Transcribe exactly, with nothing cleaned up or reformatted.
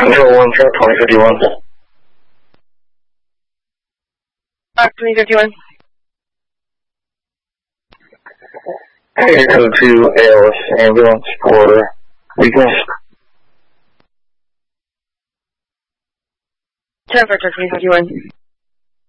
zero one four twenty fifty-one. Fox twenty fifty-one. Here go to A L S ambulance for weakness. ten for twenty fifty-one.